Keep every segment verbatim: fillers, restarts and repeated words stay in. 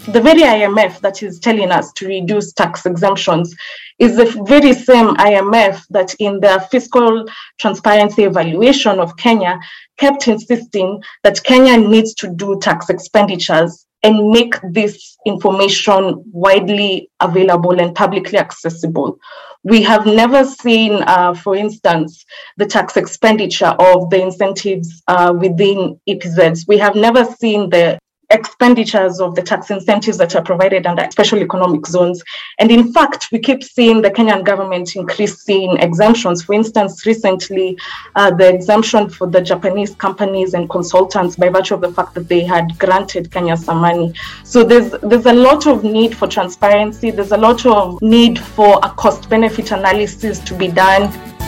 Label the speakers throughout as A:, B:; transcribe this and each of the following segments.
A: the very I M F that is telling us to reduce tax exemptions is the very same I M F that in their fiscal transparency evaluation of Kenya kept insisting that Kenya needs to do tax expenditures and make this information widely available and publicly accessible. We have never seen, uh, for instance, the tax expenditure of the incentives uh, within E P Zs. We have never seen the expenditures of the tax incentives that are provided under special economic zones. And in fact, we keep seeing the Kenyan government increasing exemptions. For instance, recently, uh, the exemption for the Japanese companies and consultants by virtue of the fact that they had granted Kenya some money. So there's, there's a lot of need for transparency. There's a lot of need for a cost-benefit analysis to be done.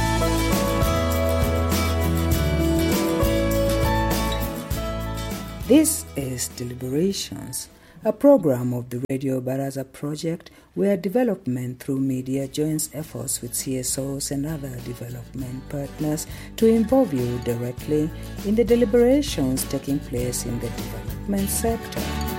B: This is Deliberations, a program of the Radio Baraza project where development through media joins efforts with C S Os and other development partners to involve you directly in the deliberations taking place in the development sector.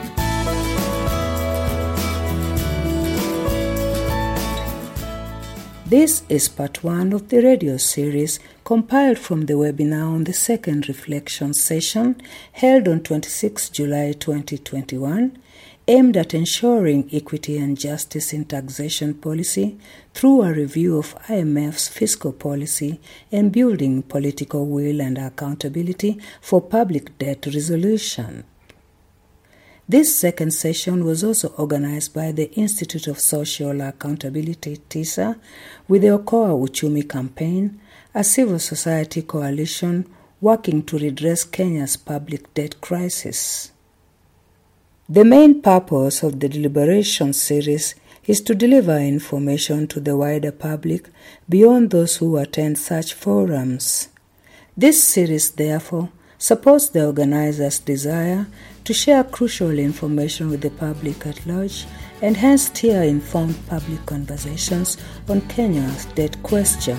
B: This is part one of the radio series compiled from the webinar on the second reflection session held on the twenty-sixth of July twenty twenty-one, aimed at ensuring equity and justice in taxation policy through a review of I M F's fiscal policy and building political will and accountability for public debt resolution. This second session was also organized by the Institute of Social Accountability, TISA, with the Okoa Uchumi Campaign, a civil society coalition working to redress Kenya's public debt crisis. The main purpose of the Deliberation series is to deliver information to the wider public beyond those who attend such forums. This series, therefore, supports the organizers' desire to share crucial information with the public at large and hence steer informed public conversations on Kenya's debt question.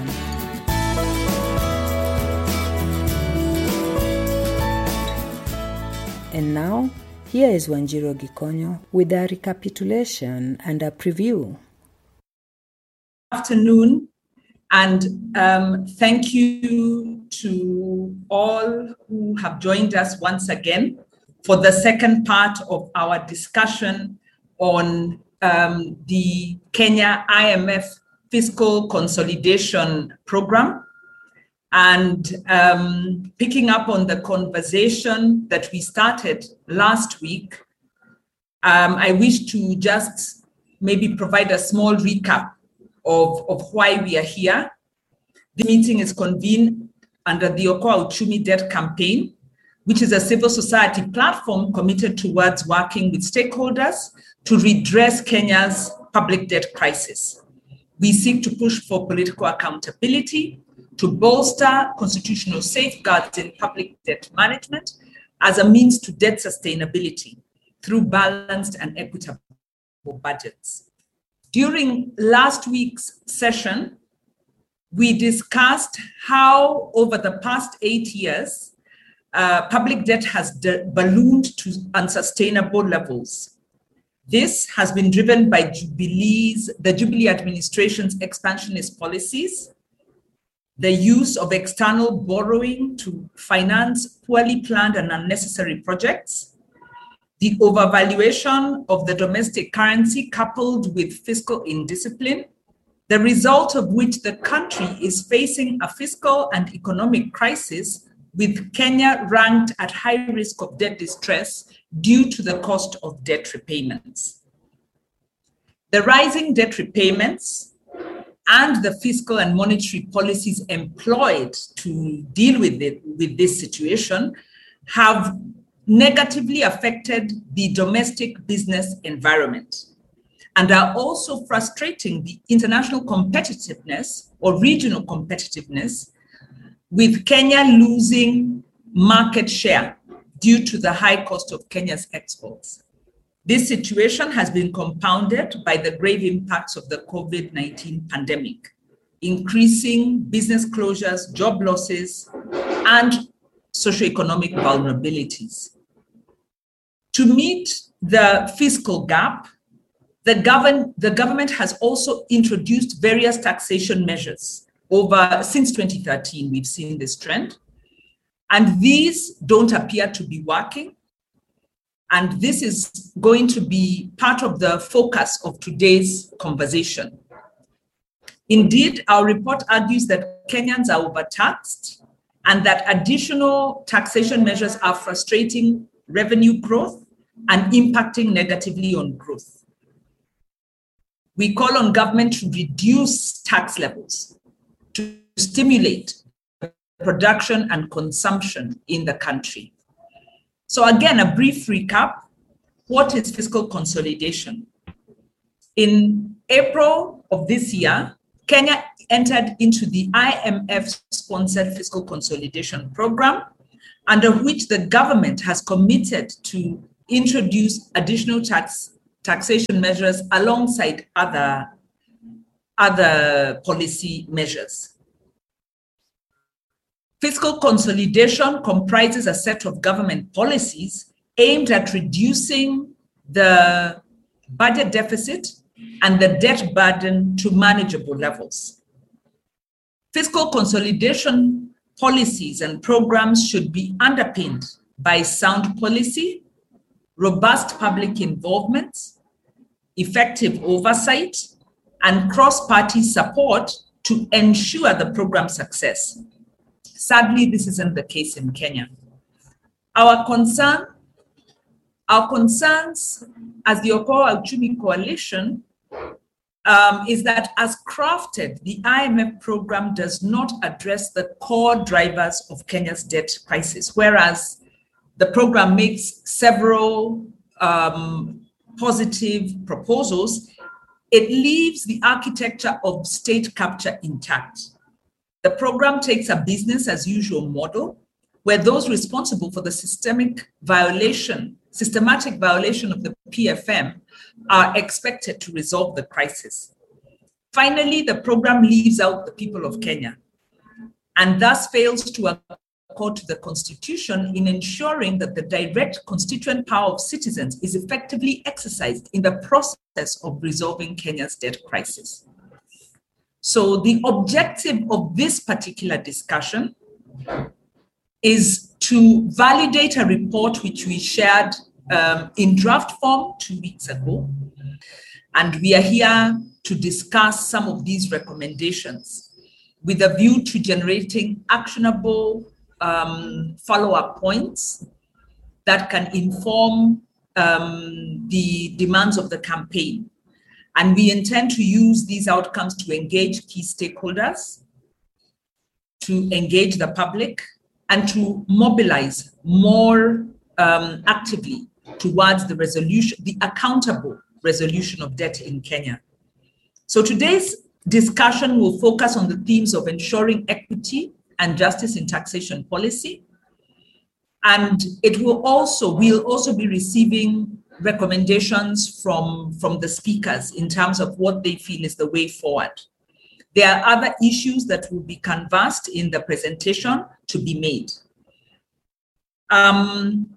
B: And now, here is Wanjiro Gikonyo with a recapitulation and a preview.
C: Good afternoon, and um, thank you to all who have joined us once again for the second part of our discussion on um, the Kenya I M F Fiscal Consolidation Program. And um, picking up on the conversation that we started last week, um, I wish to just maybe provide a small recap of, of why we are here. The meeting is convened under the Okoa Uchumi Debt Campaign, which is a civil society platform committed towards working with stakeholders to redress Kenya's public debt crisis. We seek to push for political accountability, to bolster constitutional safeguards in public debt management as a means to debt sustainability through balanced and equitable budgets. During last week's session, we discussed how over the past eight years, uh, public debt has de- ballooned to unsustainable levels. This has been driven by Jubilee's, the Jubilee administration's expansionist policies, the use of external borrowing to finance poorly planned and unnecessary projects, the overvaluation of the domestic currency coupled with fiscal indiscipline, the result of which the country is facing a fiscal and economic crisis, with Kenya ranked at high risk of debt distress due to the cost of debt repayments. The rising debt repayments and the fiscal and monetary policies employed to deal with it, with this situation have negatively affected the domestic business environment and are also frustrating the international competitiveness or regional competitiveness, with Kenya losing market share due to the high cost of Kenya's exports. This situation has been compounded by the grave impacts of the COVID nineteen pandemic, increasing business closures, job losses, and socioeconomic vulnerabilities. To meet the fiscal gap, the, govern, the government has also introduced various taxation measures. Over since twenty thirteen, we've seen this trend. And these don't appear to be working. And this is going to be part of the focus of today's conversation. Indeed, our report argues that Kenyans are overtaxed and that additional taxation measures are frustrating revenue growth and impacting negatively on growth. We call on government to reduce tax levels to stimulate production and consumption in the country. So again, a brief recap. What is fiscal consolidation? In April of this year, Kenya entered into the I M F-sponsored fiscal consolidation program, under which the government has committed to introduce additional tax taxation measures alongside other, other policy measures. Fiscal consolidation comprises a set of government policies aimed at reducing the budget deficit and the debt burden to manageable levels. Fiscal consolidation policies and programs should be underpinned by sound policy, robust public involvement, effective oversight, and cross-party support to ensure the program success. Sadly, this isn't the case in Kenya. Our concern, our concerns as the Okoa Uchumi Coalition um, is that as crafted, the I M F program does not address the core drivers of Kenya's debt crisis, whereas the program makes several um, positive proposals, it leaves the architecture of state capture intact. The program takes a business as usual model where those responsible for the systemic violation, systematic violation of the P F M are expected to resolve the crisis. Finally, the program leaves out the people of Kenya and thus fails to accord to the Constitution in ensuring that the direct constituent power of citizens is effectively exercised in the process of resolving Kenya's debt crisis. So the objective of this particular discussion is to validate a report which we shared um, in draft form two weeks ago. And we are here to discuss some of these recommendations with a view to generating actionable um, follow-up points that can inform um, the demands of the campaign. And we intend to use these outcomes to engage key stakeholders, to engage the public, and to mobilize more um, actively towards the resolution, the accountable resolution of debt in Kenya. So today's discussion will focus on the themes of ensuring equity and justice in taxation policy. And it will also, we'll also be receiving recommendations from, from the speakers in terms of what they feel is the way forward. There are other issues that will be canvassed in the presentation to be made. Um,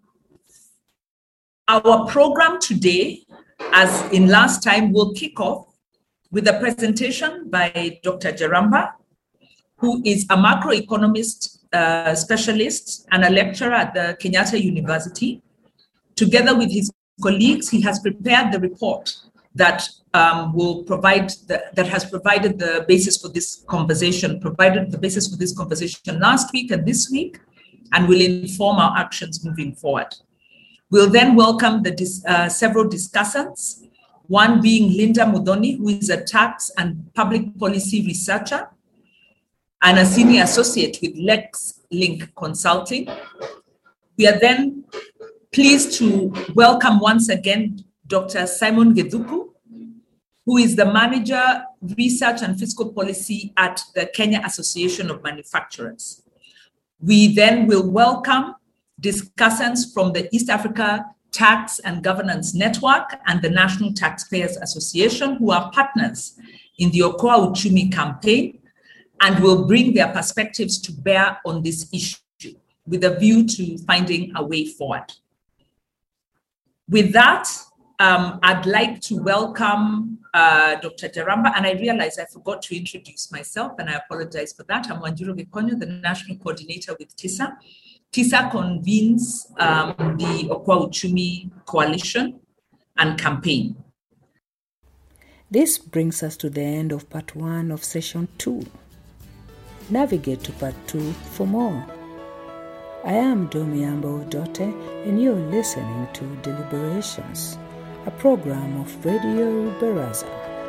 C: our program today, as in last time, will kick off with a presentation by Doctor Jaramba, who is a macroeconomist uh, specialist and a lecturer at the Kenyatta University. Together with his colleagues, he has prepared the report that um, will provide the, that has provided the basis for this conversation, provided the basis for this conversation last week and this week, and will inform our actions moving forward. We'll then welcome the dis, uh, several discussants, one being Linda Muthoni, who is a tax and public policy researcher and a senior associate with LexLink Consulting. We are then pleased to welcome once again Doctor Simon Gethuku, who is the Manager, Research and Fiscal Policy at the Kenya Association of Manufacturers. We then will welcome discussants from the East Africa Tax and Governance Network and the National Taxpayers Association, who are partners in the Okoa Uchumi campaign and will bring their perspectives to bear on this issue with a view to finding a way forward. with that, um, I'd like to welcome uh, Doctor Jaramba, and I realize I forgot to introduce myself, and I apologize for that. I'm Wanjiru Gikonyo, the National Coordinator with TISA. TISA convenes um, the Okwá Uchumi Coalition and campaign.
B: This brings us to the end of part one of session two. Navigate to part two for more. I am Domiambo Dote, and you're listening to Deliberations, a program of Radio Baraza.